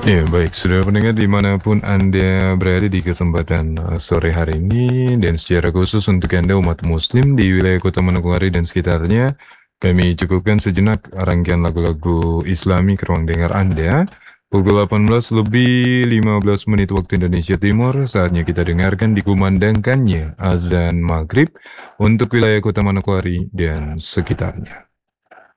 Ya, baik, sudah pendengar dimanapun Anda berada di kesempatan sore hari ini, dan secara khusus untuk Anda umat muslim di wilayah Kota Manokwari dan sekitarnya, kami cukupkan sejenak rangkaian lagu-lagu Islami ke ruang dengar Anda. Pukul 18 lebih 15 menit waktu Indonesia Timur, saatnya kita dengarkan dikumandangkannya azan maghrib untuk wilayah Kota Manokwari dan sekitarnya.